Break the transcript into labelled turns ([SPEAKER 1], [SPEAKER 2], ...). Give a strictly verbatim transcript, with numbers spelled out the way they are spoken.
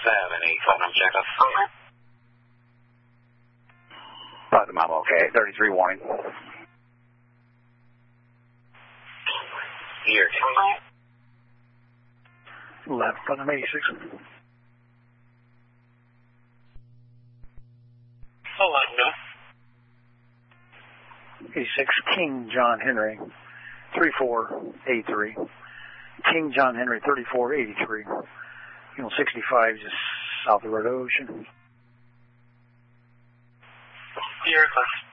[SPEAKER 1] seven eight, Putnam, check us.
[SPEAKER 2] Putnam, I'm okay. thirty-three warning.
[SPEAKER 1] Here.
[SPEAKER 2] Left, Putnam eighty-six.
[SPEAKER 1] Oh, no.
[SPEAKER 2] eighty-six, King John Henry, thirty-four eighty-three. King John Henry, thirty-four eighty-three. You know, sixty-five just south of Red Ocean.
[SPEAKER 1] Here,